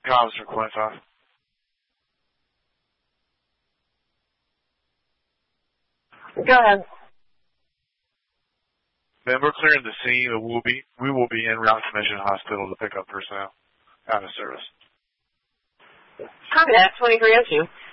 Comms for Quinton. Go ahead. Man, we're clearing the scene. We will be en route to Mission Hospital to pick up personnel out of service. Copy that. 2302.